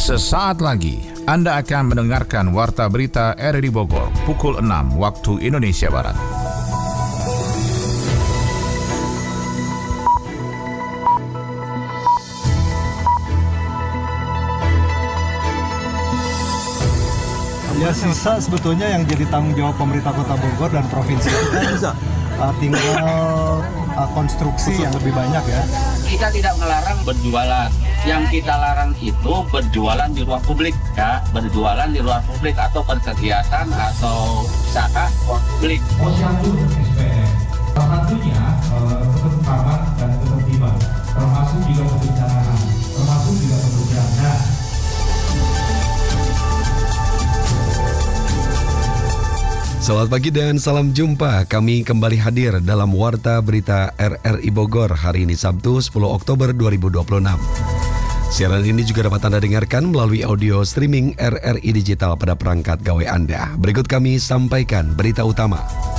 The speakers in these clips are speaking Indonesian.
Sesaat lagi Anda akan mendengarkan Warta Berita RRI Bogor pukul 6 waktu Indonesia Barat. Ya, sisa sebetulnya yang jadi tanggung jawab pemerintah Kota Bogor dan provinsi kita bisa tinggal konstruksi yang lebih banyak ya. Kita tidak melarang berjualan. Yang kita larang itu berjualan di ruang publik, ya, berjualan di ruang publik atau berkegiatan atau usaha ruang publik. Salah satunya ketertiban dan ketertiban, termasuk juga kebencanaan, termasuk juga kebersihan. Selamat pagi dan salam jumpa. Kami kembali hadir dalam Warta Berita RRI Bogor hari ini Sabtu 10 Oktober 2026. Siaran ini juga dapat Anda dengarkan melalui audio streaming RRI Digital pada perangkat gawai Anda. Berikut kami sampaikan berita utama.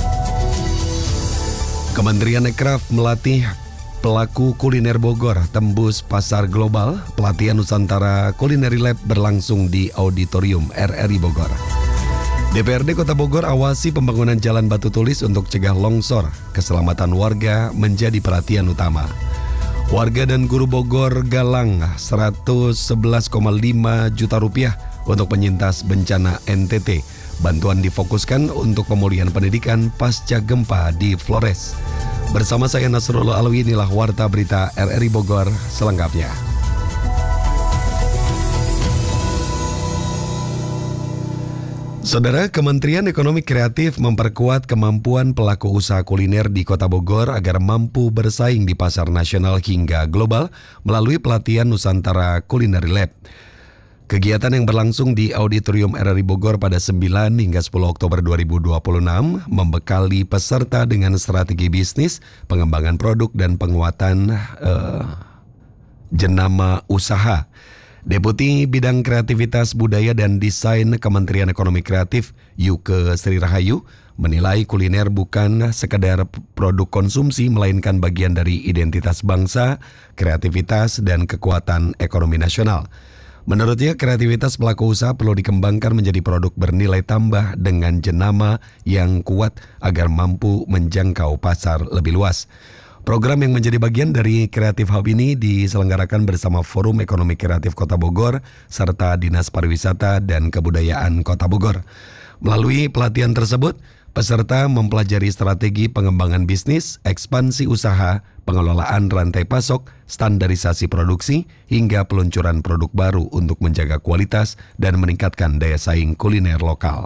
Kementerian Ekraf melatih pelaku kuliner Bogor tembus pasar global. Pelatihan Nusantara Culinary Lab berlangsung di Auditorium RRI Bogor. DPRD Kota Bogor awasi pembangunan jalan batu tulis untuk cegah longsor. Keselamatan warga menjadi perhatian utama. Warga dan guru Bogor galang 111,5 juta rupiah untuk penyintas bencana NTT. Bantuan difokuskan untuk pemulihan pendidikan pasca gempa di Flores. Bersama saya Nasrullah Alwi, inilah Warta Berita RRI Bogor selengkapnya. Saudara, Kementerian Ekonomi Kreatif memperkuat kemampuan pelaku usaha kuliner di Kota Bogor agar mampu bersaing di pasar nasional hingga global melalui pelatihan Nusantara Culinary Lab. Kegiatan yang berlangsung di Auditorium RRI Bogor pada 9 hingga 10 Oktober 2026 membekali peserta dengan strategi bisnis, pengembangan produk, dan penguatan jenama usaha. Deputi Bidang Kreativitas Budaya dan Desain Kementerian Ekonomi Kreatif Yuke Sri Rahayu menilai kuliner bukan sekedar produk konsumsi melainkan bagian dari identitas bangsa, kreativitas, dan kekuatan ekonomi nasional. Menurutnya, kreativitas pelaku usaha perlu dikembangkan menjadi produk bernilai tambah dengan jenama yang kuat agar mampu menjangkau pasar lebih luas. Program yang menjadi bagian dari Kreatif Hub ini diselenggarakan bersama Forum Ekonomi Kreatif Kota Bogor serta Dinas Pariwisata dan Kebudayaan Kota Bogor. Melalui pelatihan tersebut, peserta mempelajari strategi pengembangan bisnis, ekspansi usaha, pengelolaan rantai pasok, standarisasi produksi, hingga peluncuran produk baru untuk menjaga kualitas dan meningkatkan daya saing kuliner lokal.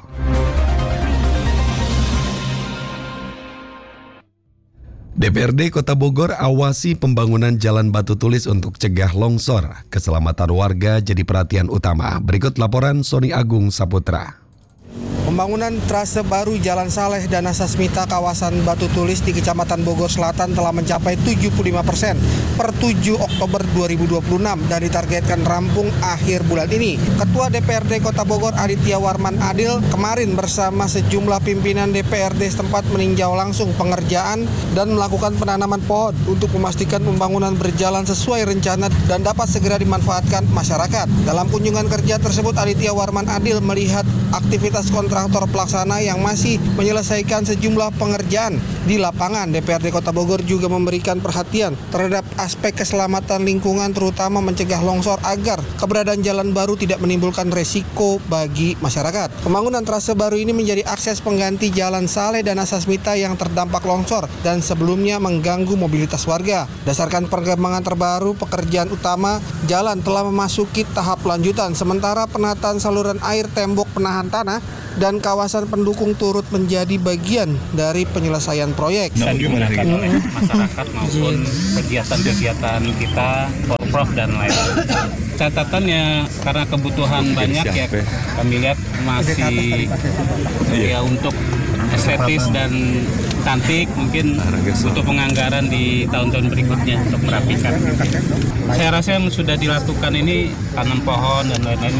DPRD Kota Bogor awasi pembangunan jalan batu tulis untuk cegah longsor. Keselamatan warga jadi perhatian utama. Berikut laporan Sony Agung Saputra. Pembangunan trase baru Jalan Saleh dan Asasmita kawasan Batu Tulis di Kecamatan Bogor Selatan telah mencapai 75% per 7 Oktober 2026 dan ditargetkan rampung akhir bulan ini. Ketua DPRD Kota Bogor Aditya Warman Adil kemarin bersama sejumlah pimpinan DPRD setempat meninjau langsung pengerjaan dan melakukan penanaman pohon untuk memastikan pembangunan berjalan sesuai rencana dan dapat segera dimanfaatkan masyarakat. Dalam kunjungan kerja tersebut, Aditya Warman Adil melihat aktivitas kontraktor pelaksana yang masih menyelesaikan sejumlah pengerjaan di lapangan. DPRD Kota Bogor juga memberikan perhatian terhadap aspek keselamatan lingkungan, terutama mencegah longsor agar keberadaan jalan baru tidak menimbulkan resiko bagi masyarakat. Pembangunan trase baru ini menjadi akses pengganti Jalan Saleh dan Asasmita yang terdampak longsor dan sebelumnya mengganggu mobilitas warga. Berdasarkan perkembangan terbaru, pekerjaan utama jalan telah memasuki tahap lanjutan, sementara penataan saluran air, tembok penahan tanah, dan kawasan pendukung turut menjadi bagian dari penyelesaian proyek. Dan digunakan oleh masyarakat maupun kegiatan-kegiatan kita, Porprov dan lain-lain. Catatannya karena kebutuhan banyak ya, kami lihat masih ya untuk estetis dan cantik, mungkin butuh penganggaran di tahun-tahun berikutnya untuk merapikan. Saya rasa yang sudah dilakukan ini, tanam pohon dan lain-lain ini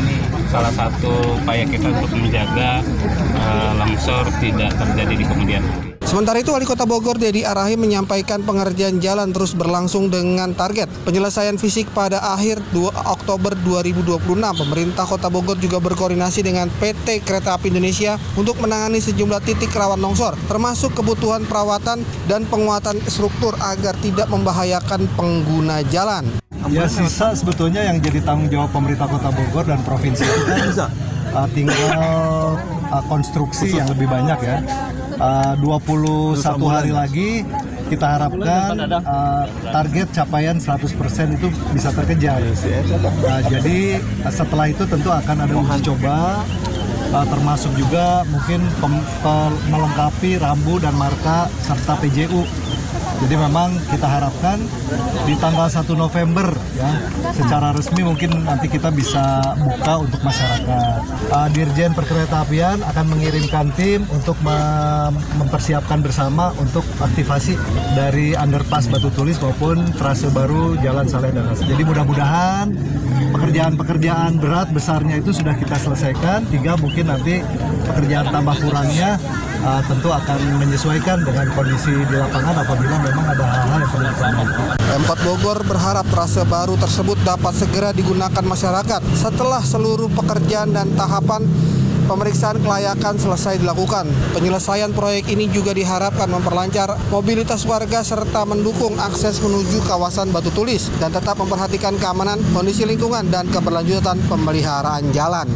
salah satu upaya kita untuk menjaga longsor tidak terjadi di kemudian hari. Sementara itu, Wali Kota Bogor Dedi Arahim menyampaikan pengerjaan jalan terus berlangsung dengan target penyelesaian fisik pada akhir 2 Oktober 2026. Pemerintah Kota Bogor juga berkoordinasi dengan PT Kereta Api Indonesia untuk menangani sejumlah titik rawan longsor, termasuk kebutuhan perawatan dan penguatan struktur agar tidak membahayakan pengguna jalan. Ya, sisa sebetulnya yang jadi tanggung jawab pemerintah Kota Bogor dan provinsi kan tinggal konstruksi yang lebih banyak ya. 21 hari lagi kita harapkan target capaian 100% itu bisa terkejar. Jadi setelah itu tentu akan ada uji coba, termasuk juga mungkin melengkapi rambu dan marka serta PJU. Jadi memang kita harapkan di tanggal 1 November ya, secara resmi mungkin nanti kita bisa buka untuk masyarakat. Dirjen Perkeretaapian akan mengirimkan tim untuk mempersiapkan bersama untuk aktivasi dari underpass Batu Tulis maupun trase baru Jalan Saleh dan Hasan. Jadi mudah-mudahan pekerjaan berat besarnya itu sudah kita selesaikan. Tinggal mungkin nanti pekerjaan tambah kurangnya tentu akan menyesuaikan dengan kondisi di lapangan apabila memang ada hal-hal yang perlu diperbaiki. Pemkot Bogor berharap trase baru tersebut dapat segera digunakan masyarakat setelah seluruh pekerjaan dan tahapan pemeriksaan kelayakan selesai dilakukan. Penyelesaian proyek ini juga diharapkan memperlancar mobilitas warga serta mendukung akses menuju kawasan Batu Tulis dan tetap memperhatikan keamanan, kondisi lingkungan, dan keberlanjutan pemeliharaan jalan.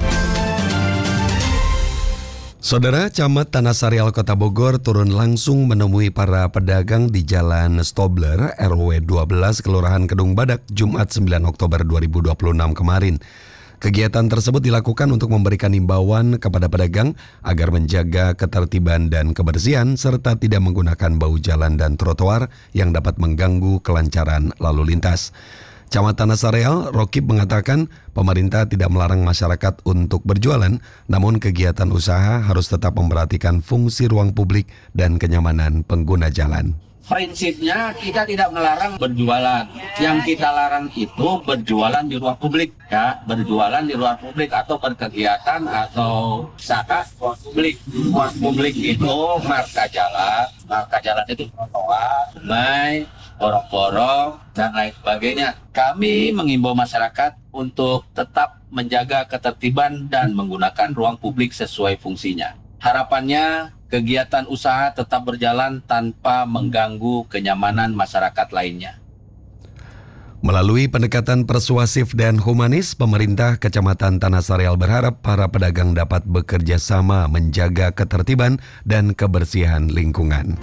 Saudara, Camat Tanah Sarial Kota Bogor turun langsung menemui para pedagang di Jalan Stobler, RW 12, Kelurahan Kedung Badak, Jumat 9 Oktober 2026 kemarin. Kegiatan tersebut dilakukan untuk memberikan imbauan kepada pedagang agar menjaga ketertiban dan kebersihan serta tidak menggunakan bahu jalan dan trotoar yang dapat mengganggu kelancaran lalu lintas. Camat Tanah Sarial, Rokib, mengatakan pemerintah tidak melarang masyarakat untuk berjualan, namun kegiatan usaha harus tetap memperhatikan fungsi ruang publik dan kenyamanan pengguna jalan. Prinsipnya kita tidak melarang berjualan. Yang kita larang itu berjualan di ruang publik, ya, berjualan di ruang publik atau berkegiatan atau usaha ruang publik. Ruang publik itu marka jalan itu trotoar, sungai, gorong-gorong, dan lain sebagainya. Kami mengimbau masyarakat untuk tetap menjaga ketertiban dan menggunakan ruang publik sesuai fungsinya. Harapannya kegiatan usaha tetap berjalan tanpa mengganggu kenyamanan masyarakat lainnya. Melalui pendekatan persuasif dan humanis, pemerintah Kecamatan Tanah Sarial berharap para pedagang dapat bekerja sama menjaga ketertiban dan kebersihan lingkungan.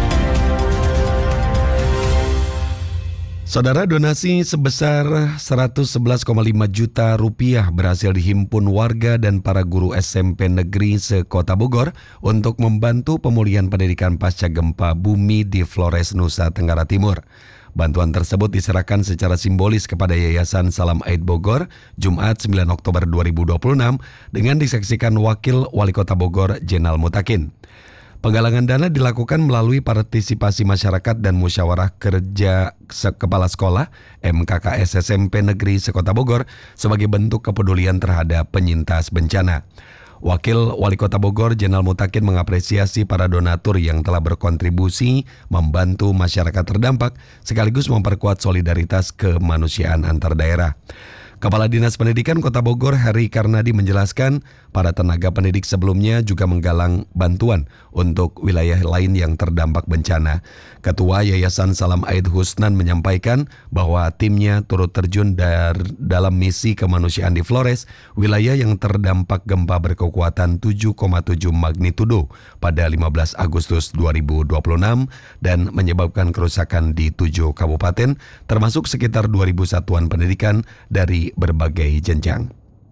Saudara, donasi sebesar 111,5 juta rupiah berhasil dihimpun warga dan para guru SMP negeri se-Kota Bogor untuk membantu pemulihan pendidikan pasca gempa bumi di Flores, Nusa Tenggara Timur. Bantuan tersebut diserahkan secara simbolis kepada Yayasan Salam Aid Bogor Jumat 9 Oktober 2026 dengan disaksikan Wakil Wali Kota Bogor Jenal Mutakin. Penggalangan dana dilakukan melalui partisipasi masyarakat dan musyawarah kerja kepala sekolah MKKS SMP Negeri se-Kota Bogor sebagai bentuk kepedulian terhadap penyintas bencana. Wakil Wali Kota Bogor Jenal Mutakin mengapresiasi para donatur yang telah berkontribusi membantu masyarakat terdampak sekaligus memperkuat solidaritas kemanusiaan antar daerah. Kepala Dinas Pendidikan Kota Bogor Heri Karnadi menjelaskan para tenaga pendidik sebelumnya juga menggalang bantuan untuk wilayah lain yang terdampak bencana. Ketua Yayasan Salam Aid Husnan menyampaikan bahwa timnya turut terjun dalam misi kemanusiaan di Flores, wilayah yang terdampak gempa berkekuatan 7,7 magnitudo pada 15 Agustus 2026 dan menyebabkan kerusakan di 7 kabupaten, termasuk sekitar 2.000 satuan pendidikan dari berbagai jenjang.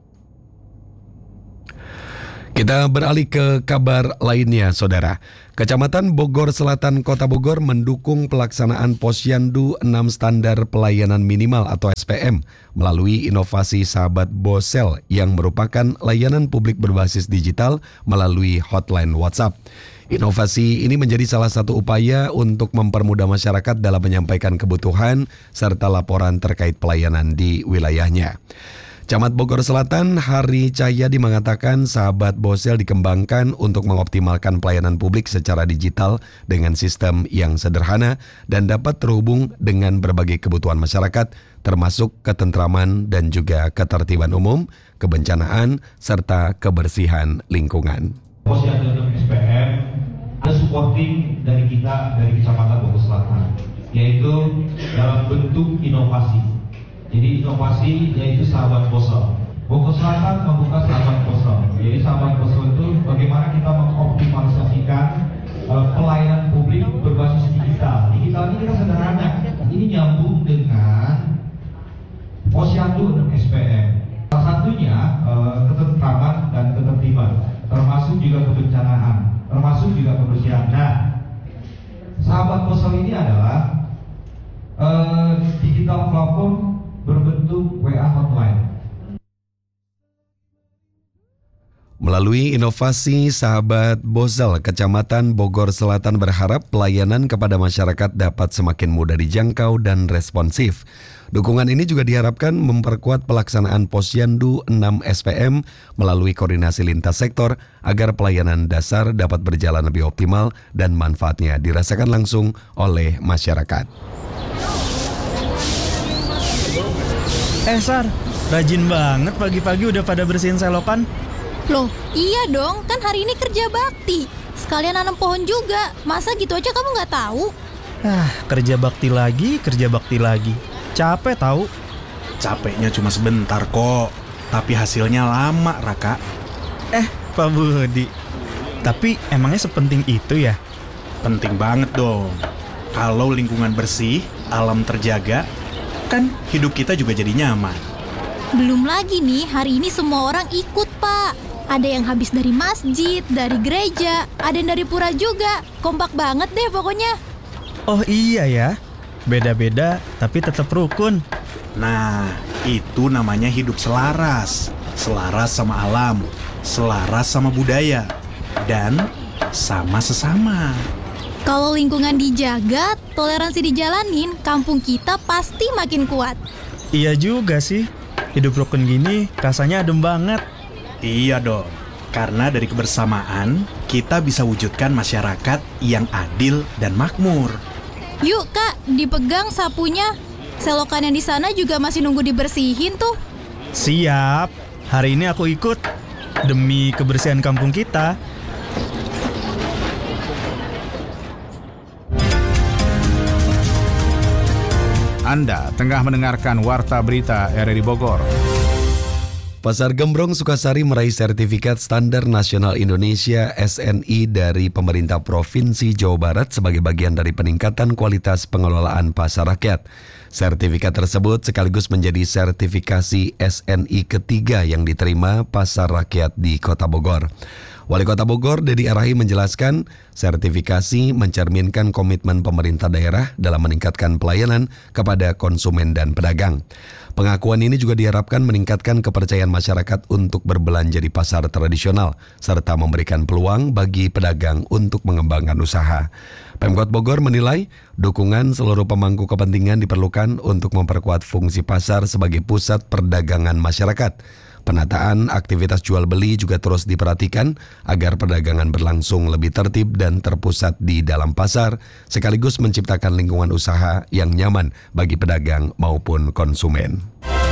Kita beralih ke kabar lainnya, Saudara. Kecamatan Bogor Selatan Kota Bogor mendukung pelaksanaan Posyandu 6 Standar Pelayanan Minimal atau SPM melalui inovasi Sahabat Bosel yang merupakan layanan publik berbasis digital melalui hotline WhatsApp. Inovasi ini menjadi salah satu upaya untuk mempermudah masyarakat dalam menyampaikan kebutuhan serta laporan terkait pelayanan di wilayahnya. Camat Bogor Selatan, Hari Cahyadi mengatakan sahabat Bosel dikembangkan untuk mengoptimalkan pelayanan publik secara digital dengan sistem yang sederhana dan dapat terhubung dengan berbagai kebutuhan masyarakat, termasuk ketentraman dan juga ketertiban umum, kebencanaan, serta kebersihan lingkungan. Posyandu SPM ada supporting dari kita dari Kecamatan Bogor Selatan, yaitu dalam bentuk inovasi. Jadi inovasi yaitu sahabat Bosel. Bogor Selatan membuka sahabat Bosel. Jadi sahabat Bosel itu bagaimana kita mengoptimalisasikan pelayanan publik berbasis digital. Digital ini kita sederhana. Ini nyambung dengan Posyandu SPM. Salah satunya ketentraman dan ketertiban, termasuk juga kebencanaan, termasuk juga kebersihan. Nah, sahabat Bosel ini adalah digital platform berbentuk WA hotline. Melalui inovasi Sahabat Bosel, Kecamatan Bogor Selatan berharap pelayanan kepada masyarakat dapat semakin mudah dijangkau dan responsif. Dukungan ini juga diharapkan memperkuat pelaksanaan Posyandu 6 SPM melalui koordinasi lintas sektor agar pelayanan dasar dapat berjalan lebih optimal dan manfaatnya dirasakan langsung oleh masyarakat. Sar, rajin banget pagi-pagi udah pada bersihin selokan. Loh, iya dong, kan hari ini kerja bakti. Sekalian nanam pohon juga. Masa gitu aja kamu nggak tahu? Kerja bakti lagi. Capek tahu. Capeknya cuma sebentar kok, tapi hasilnya lama, Raka. Pak Budi, tapi emangnya sepenting itu ya? Penting banget dong. Kalau lingkungan bersih, alam terjaga, kan hidup kita juga jadi nyaman. Belum lagi nih, hari ini semua orang ikut, Pak. Ada yang habis dari masjid, dari gereja, ada yang dari pura juga. Kompak banget deh pokoknya. Oh iya ya, beda-beda tapi tetap rukun. Nah, itu namanya hidup selaras. Selaras sama alam, selaras sama budaya, dan sama sesama. Kalau lingkungan dijaga, toleransi dijalanin, kampung kita pasti makin kuat. Iya juga sih, hidup rukun gini rasanya adem banget. Iya dong, karena dari kebersamaan kita bisa wujudkan masyarakat yang adil dan makmur. Yuk Kak, dipegang sapunya. Selokan yang di sana juga masih nunggu dibersihin tuh. Siap, hari ini aku ikut. Demi kebersihan kampung kita. Anda tengah mendengarkan Warta Berita RRI Bogor. Pasar Gembrong Sukasari meraih sertifikat Standar Nasional Indonesia SNI dari pemerintah Provinsi Jawa Barat sebagai bagian dari peningkatan kualitas pengelolaan pasar rakyat. Sertifikat tersebut sekaligus menjadi sertifikasi SNI ketiga yang diterima pasar rakyat di Kota Bogor. Wali Kota Bogor, Dedi Arahi, menjelaskan sertifikasi mencerminkan komitmen pemerintah daerah dalam meningkatkan pelayanan kepada konsumen dan pedagang. Pengakuan ini juga diharapkan meningkatkan kepercayaan masyarakat untuk berbelanja di pasar tradisional, serta memberikan peluang bagi pedagang untuk mengembangkan usaha. Pemkot Bogor menilai dukungan seluruh pemangku kepentingan diperlukan untuk memperkuat fungsi pasar sebagai pusat perdagangan masyarakat. Penataan aktivitas jual beli juga terus diperhatikan agar perdagangan berlangsung lebih tertib dan terpusat di dalam pasar, sekaligus menciptakan lingkungan usaha yang nyaman bagi pedagang maupun konsumen.